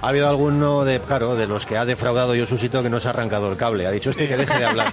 Ha habido alguno de los que ha defraudado Josusito que no se ha arrancado el cable. Ha dicho que deje de hablar.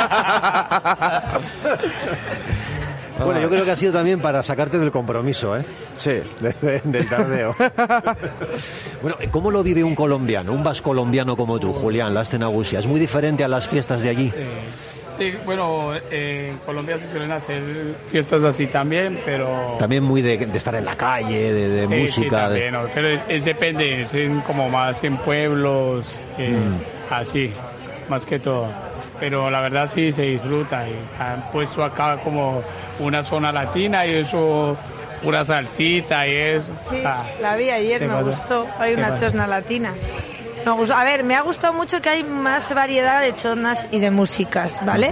Bueno, yo creo que ha sido también para sacarte del compromiso, ¿eh? Sí. Del tardeo. Bueno, ¿cómo lo vive un colombiano, un vascolombiano como tú, Julián, la Nagusia? ¿Es muy diferente a las fiestas de allí? Sí, bueno, en Colombia se suelen hacer fiestas así también, pero... También muy de estar en la calle, de sí, música. Sí, también, ¿no? Pero depende, es como más en pueblos, así, más que todo. Pero la verdad sí se disfruta y han puesto acá como una zona latina y eso, una salsita y eso. Sí, la vi ayer, me gustó. Hay una chosna latina. Me gustó. A ver, me ha gustado mucho que hay más variedad de chosnas y de músicas, ¿vale?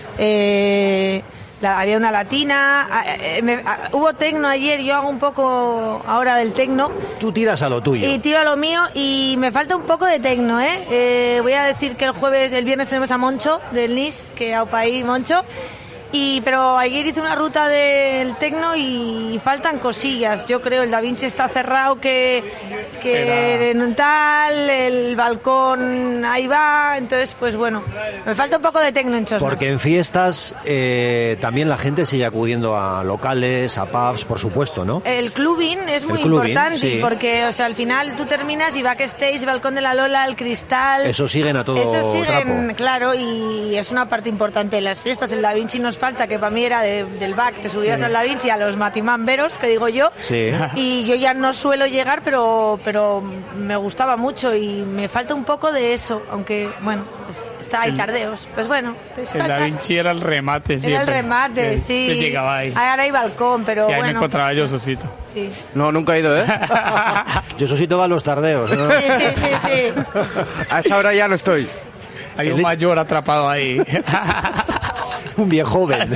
Había una latina, hubo tecno ayer, yo hago un poco ahora del tecno. Tú tiras a lo tuyo. Y tiro a lo mío y me falta un poco de tecno, ¿eh? Voy a decir que el viernes tenemos a Moncho del NIS, que a Opaí Moncho. Pero ayer hice una ruta del tecno y faltan cosillas. Yo creo el Da Vinci está cerrado, que tal, el balcón ahí va. Entonces, pues bueno, me falta un poco de tecno en Chosnas. Porque en fiestas también la gente sigue acudiendo a locales, a pubs, por supuesto, ¿no? El clubbing es muy importante, sí. Porque, o sea, al final tú terminas y backstage, balcón de la Lola, el Cristal. Eso siguen a todo trapo. Claro, y es una parte importante de las fiestas. El Da Vinci nos falta, que para mí era del back, te subías al Da Vinci a los matimamberos, que digo yo, y yo ya no suelo llegar, pero me gustaba mucho y me falta un poco de eso, aunque bueno, pues hay tardeos, pues bueno, pues el Da Vinci era el remate siempre. Era el remate, sí. Que llegaba ahí. Ahora hay balcón, pero y ahí bueno. me encontraba yo, Sosito. Sí. No, nunca he ido, ¿eh? Yo Sosito va a los tardeos, ¿no? Sí. A esa hora ya no estoy. Hay un mayor atrapado ahí. Un viejo joven.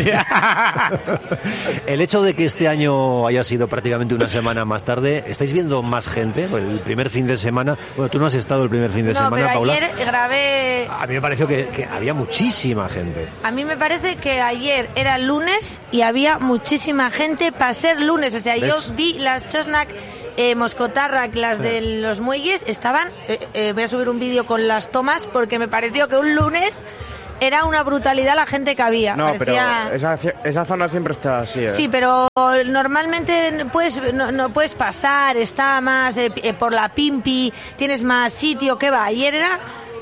El hecho de que este año haya sido prácticamente una semana más tarde, ¿estáis viendo más gente? El primer fin de semana, bueno, tú no has estado el primer fin de semana, pero Paula. Ayer grabé. A mí me pareció que había muchísima gente. A mí me parece que ayer era lunes y había muchísima gente para ser lunes. O sea, ¿ves? Yo vi las Chosnak Moscotarrac, las de los muelles, estaban. Voy a subir un vídeo con las tomas porque me pareció que un lunes era una brutalidad la gente que había. No, parecía... pero esa zona siempre está así, ¿eh? Sí, pero normalmente no puedes pasar, está más por la Pimpi, tienes más sitio, ¿qué va? Ayer era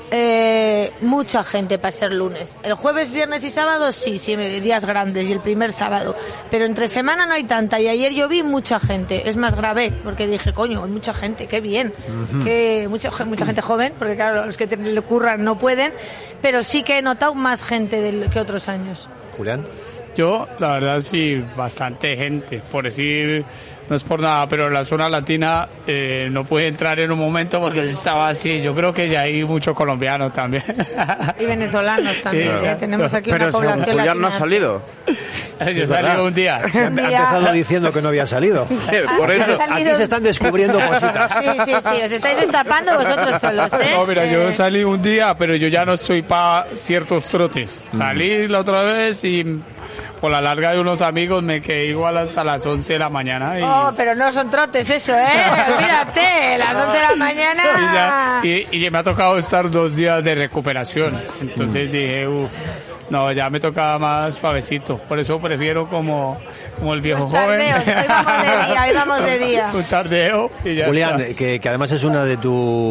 mucha gente para ser lunes. El jueves, viernes y sábado sí, días grandes, y el primer sábado. Pero entre semana no hay tanta, y ayer yo vi mucha gente. Es más, grabé, porque dije, coño, hay mucha gente, qué bien. Que mucha gente joven, porque claro, los que le curran no pueden, pero sí que he notado más gente que otros años. Julián. Yo, la verdad, sí, bastante gente. Por decir, no es por nada, pero la zona latina no pude entrar en un momento porque estaba así. Yo creo que ya hay mucho colombiano también. Y venezolanos también, sí, tenemos aquí una pero población latina. Julián no ha salido. Yo salí un día. Se ha empezado diciendo que no había salido. Sí, por eso. Aquí se están descubriendo cositas. Sí, os estáis destapando vosotros solos, ¿eh? No, mira, yo salí un día, pero yo ya no estoy para ciertos trotes. Salí la otra vez y por la larga de unos amigos me quedé igual hasta las 11 de la mañana. Oh, pero no son trotes eso, ¿eh? Olvídate, las 11 de la mañana. Y me ha tocado estar 2 días de recuperación. Entonces dije, no, ya me tocaba más suavecito. Por eso prefiero como el viejo joven. Hoy vamos de día. Un tardeo y ya Julián, está. que además es una es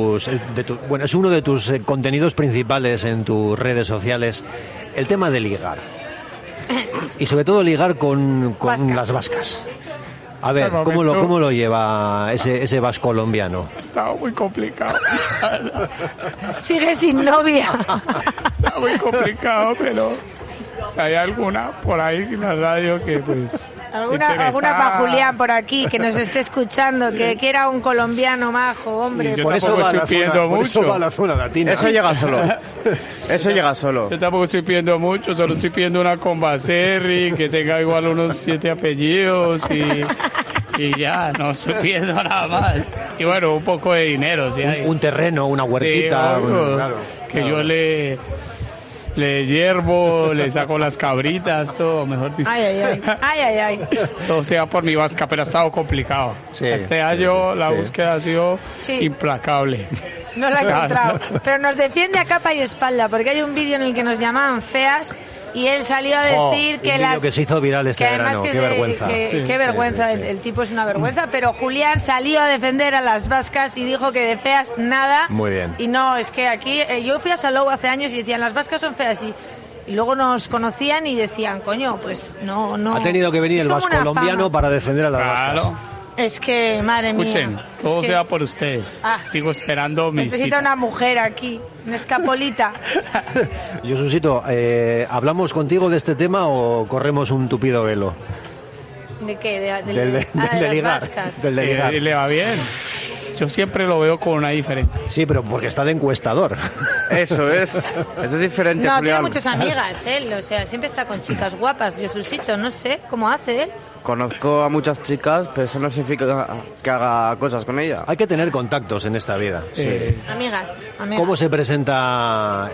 uno de tus contenidos principales en tus redes sociales, el tema de ligar. Y sobre todo ligar con las vascas. A ver, ¿cómo lo lleva ese vasco colombiano? Estaba muy complicado. Sigue sin novia. Está muy complicado, pero si hay alguna por ahí en la radio que pues... Alguna para Julián por aquí, que nos esté escuchando, que quiera un colombiano majo, hombre. Por eso va a la zona latina. Eso llega solo. Yo tampoco estoy pidiendo mucho, solo estoy pidiendo una Combacerri, que tenga igual unos 7 apellidos y ya, no estoy pidiendo nada más. Y bueno, un poco de dinero. ¿Sí? Un terreno, una huertita. Sí, claro. Yo le hiervo, le saco las cabritas, todo, mejor dicho. Ay. Todo sea por mi vasca, pero ha estado complicado. Sí, este año la sí. búsqueda ha sido Sí. implacable. No lo he encontrado. Pero nos defiende a capa y espalda, porque hay un vídeo en el que nos llamaban feas y él salió a decir que un vídeo que se hizo viral este que además verano, que qué vergüenza. Qué vergüenza, Sí, sí, sí. El tipo es una vergüenza, pero Julián salió a defender a las vascas y dijo que de feas nada. Muy bien. Y no, es que aquí, yo fui a Salou hace años y decían, las vascas son feas y luego nos conocían y decían, coño, pues no. Ha tenido que venir Es el como vasco una colombiano fama. para defender a las vascas. Claro. Es que, madre Escuchen, mía. todo es que sea por ustedes. Ah. Sigo esperando mi necesita cita. una mujer aquí, una escapolita. Josusito, ¿hablamos contigo de este tema o corremos un tupido velo? ¿De qué? Del de las ligar. vascas. Del de ligar. Le va bien. Yo siempre lo veo con una diferente. Sí, pero porque está de encuestador. Eso es diferente, No, tiene Julián. muchas amigas él, o sea, siempre está con chicas guapas. Josusito, no sé cómo hace él. Conozco a muchas chicas, pero eso no significa que haga cosas con ella. Hay que tener contactos en esta vida. Amigas. ¿Cómo se presenta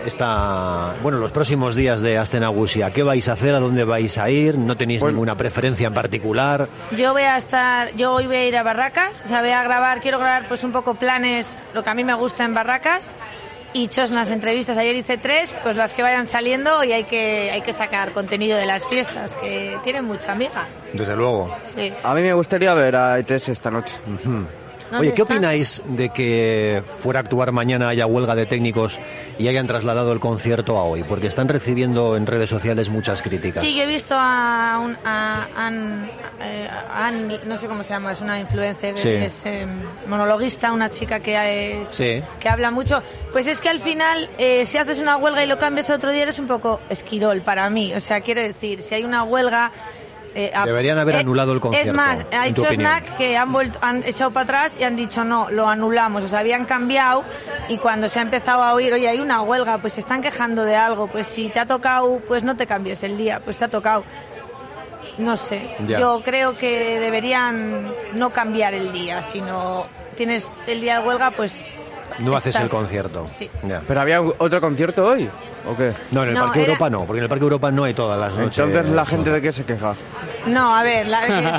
los próximos días de Aste Nagusia? ¿Qué vais a hacer? ¿A dónde vais a ir? ¿No tenéis Bueno. ninguna preferencia en particular? Yo hoy voy a ir a Barracas, o sea, quiero grabar pues un poco planes, lo que a mí me gusta en Barracas, y chosnas entrevistas. Ayer hice 3, pues las que vayan saliendo y hay que sacar contenido de las fiestas, que tienen mucha amiga. Desde luego. Sí. A mí me gustaría ver a ETS esta noche. Oye, ¿qué está? opináis de que fuera a actuar mañana haya huelga de técnicos y hayan trasladado el concierto a hoy? Porque están recibiendo en redes sociales muchas críticas. Sí, yo he visto a Ann, no sé cómo se llama, es una influencer, Sí. es monologuista, una chica que Sí. habla mucho. Pues es que al final, si haces una huelga y lo cambias a otro día, eres un poco esquirol para mí. O sea, quiero decir, si hay una huelga... Deberían haber anulado el concierto, Es más, hay en tu Chosnack opinión. que han echado para atrás y han dicho no, lo anulamos. O sea, habían cambiado y cuando se ha empezado a oír, oye, hay una huelga, pues se están quejando de algo, pues si te ha tocado, pues no te cambies el día, pues te ha tocado. No sé, Ya. yo creo que deberían no cambiar el día, sino tienes el día de huelga, pues... No haces el estás- concierto. Sí. Ya. ¿Pero había otro concierto hoy? ¿O qué? No, en el No, Parque era- Europa no, porque en el Parque Europa no hay todas las noches. Entonces, ¿la gente de qué se queja? No, a ver,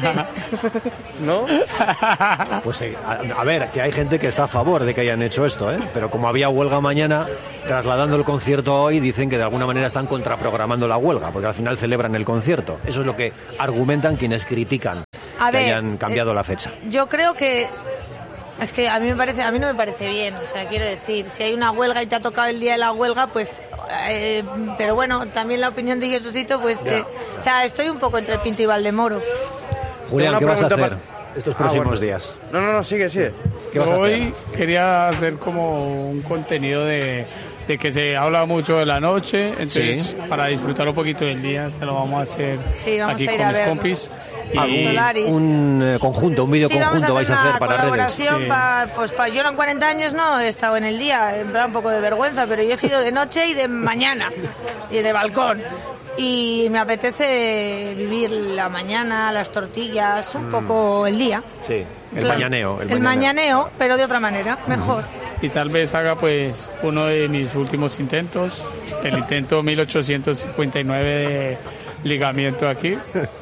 ¿No? Pues a ver, que hay gente que está a favor de que hayan hecho esto, ¿eh? Pero como había huelga mañana, trasladando el concierto hoy, dicen que de alguna manera están contraprogramando la huelga, porque al final celebran el concierto. Eso es lo que argumentan quienes critican A que ver, hayan cambiado la fecha. yo creo que es que a mí no me parece bien, o sea, quiero decir, si hay una huelga y te ha tocado el día de la huelga, pues pero bueno, también la opinión de Josusito, pues o sea, estoy un poco entre el Pinto y Valdemoro. Julián, Tengo ¿qué una vas a hacer pregunta estos Ah, próximos bueno. días? No, sigue. ¿Qué vas a Hoy hacer? quería hacer como un contenido de que se habla mucho de la noche, entonces Sí. para disfrutar un poquito del día, que lo vamos a hacer Sí, vamos aquí a ir con a mis verlo. compis. Y Solaris. Un conjunto, un vídeo Sí, vamos conjunto vais a hacer una para redes. colaboración Sí. yo en 40 años no he estado en el día, me da un poco de vergüenza, pero yo he sido de noche y de mañana y de balcón. Y me apetece vivir la mañana, las tortillas, un poco el día. Sí, el Claro. mañaneo. El mañaneo, pero de otra manera, mejor. Y tal vez haga pues uno de mis últimos intentos, el intento 1859 de ligamiento aquí.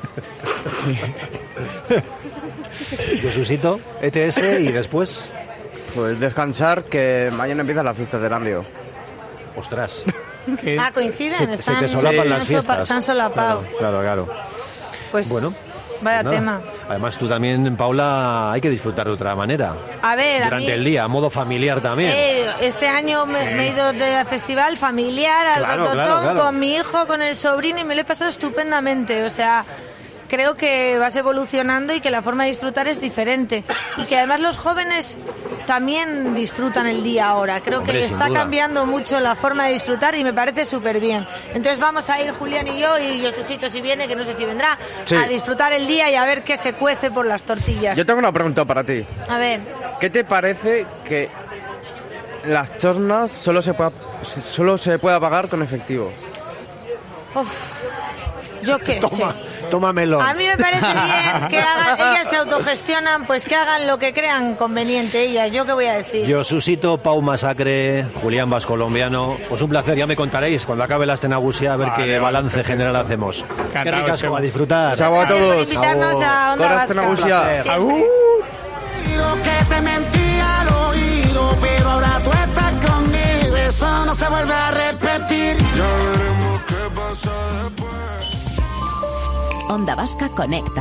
Josusito, ETS y después... Pues descansar, que mañana empieza la fiesta del Amplio. Ostras, Que Coinciden, se te solapan las fiestas. Se han solapado. Claro. Pues Bueno, vaya nada. tema. Además tú también, Paula, hay que disfrutar de otra manera. A ver, Durante a mí, el día, a modo familiar también. este año me he ido de festival familiar al Claro, Rototón claro. con mi hijo, con el sobrino y me lo he pasado estupendamente. O sea, creo que vas evolucionando y que la forma de disfrutar es diferente. Y que además los jóvenes también disfrutan el día ahora. Creo Hombre, que sin está duda. cambiando mucho la forma de disfrutar y me parece súper bien. Entonces vamos a ir Julián y yo y Josusito si viene, que no sé si vendrá, Sí. a disfrutar el día y a ver qué se cuece por las tortillas. Yo tengo una pregunta para ti. A ver, ¿Qué te parece que las chornas solo se pueda pagar con efectivo? yo qué sé. Tómamelo. A mí me parece bien que hagan, ellas se autogestionan, pues que hagan lo que crean conveniente ellas. ¿Yo qué voy a decir? Yo, Susito, Pau Masacre, Julián Vas Colombiano. Pues un placer, ya me contaréis cuando acabe la Astenagusia a ver qué balance general hacemos. Qué ricasco, a disfrutar. Chao a todos. Por invitarnos a Onda Vasca. Que te mentía al oído, pero ahora tú estás conmigo, eso no se vuelve a repetir. Ya veremos qué pasa después. Onda Vasca conecta.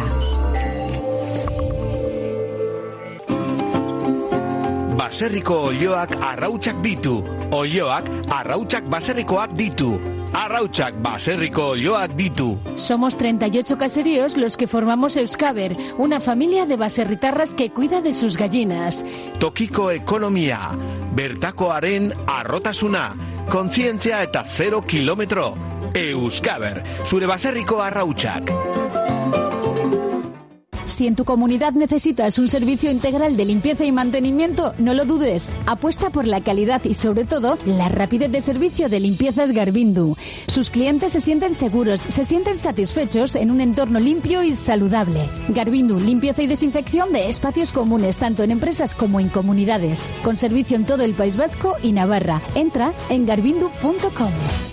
Baserriko olioak arrautsak ditu. Olioak arrautsak baserrikoak ditu. Arrautsak baserriko olioak ditu. Somos 38 caseríos los que formamos Euskaber, una familia de baserritarras que cuida de sus gallinas. Tokiko ekonomia, bertakoaren arrotasuna, kontzientzia eta 0 kilometro. Euskaber, zure baserriko arrautsak. Si en tu comunidad necesitas un servicio integral de limpieza y mantenimiento, no lo dudes. Apuesta por la calidad y, sobre todo, la rapidez de servicio de Limpiezas Garbindu. Sus clientes se sienten seguros, se sienten satisfechos en un entorno limpio y saludable. Garbindu, limpieza y desinfección de espacios comunes, tanto en empresas como en comunidades. Con servicio en todo el País Vasco y Navarra. Entra en garbindu.com.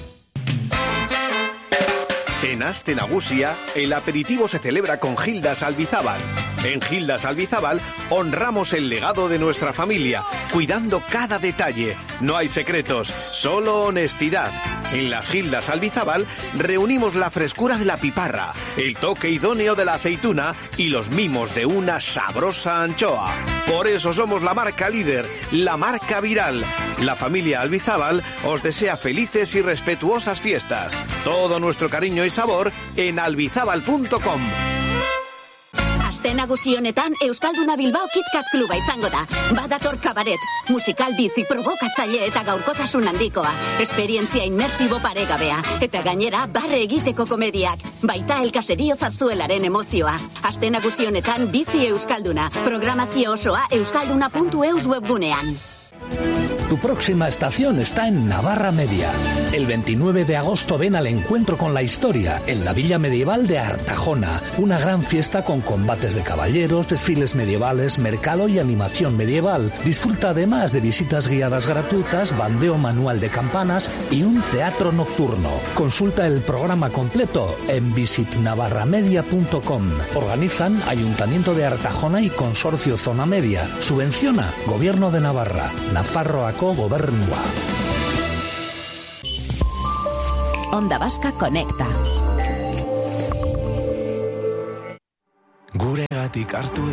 En Aste Nagusia, el aperitivo se celebra con Gildas Albizábal. En Gildas Albizábal honramos el legado de nuestra familia, cuidando cada detalle. No hay secretos, solo honestidad. En las Gildas Albizábal reunimos la frescura de la piparra, el toque idóneo de la aceituna y los mimos de una sabrosa anchoa. Por eso somos la marca líder, la marca viral. La familia Albizábal os desea felices y respetuosas fiestas. Todo nuestro cariño y sabor en albizábal.com. Aste nagusi honetan Euskalduna Bilbao KitKat kluba izango da. Badator kabaret, musikal bizi provokatzaile eta gaurkotasun handikoa. Esperientzia inmersibo paregabea. Eta gainera barre egiteko komediak. Baita el caserío Zazuelaren emozioa. Aste nagusi honetan bizi Euskalduna. Programazio osoa euskalduna.eus webgunean. Tu próxima estación está en Navarra Media. El 29 de agosto ven al encuentro con la historia en la Villa Medieval de Artajona. Una gran fiesta con combates de caballeros, desfiles medievales, mercado y animación medieval. Disfruta además de visitas guiadas gratuitas, bandeo manual de campanas y un teatro nocturno. Consulta el programa completo en visitnavarramedia.com. Organizan Ayuntamiento de Artajona y Consorcio Zona Media. Subvenciona Gobierno de Navarra. Nafarroako Gobernua. Onda Vasca conecta. Guregatik hartu